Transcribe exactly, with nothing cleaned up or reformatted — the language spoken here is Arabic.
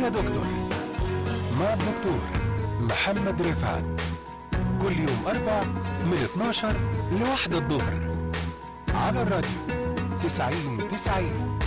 يا دكتور مع الدكتور محمد رفعت، كل يوم أربع من اتناشر لواحدة الظهر على الراديو تسعين تسعين.